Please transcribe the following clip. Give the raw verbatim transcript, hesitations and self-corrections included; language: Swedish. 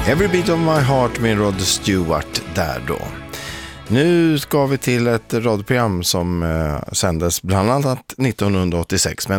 Every Beat of My Heart med Rod Stewart där då. Nu ska vi till ett radioprogram som eh, sändes bland annat nittonhundraåttiosex, men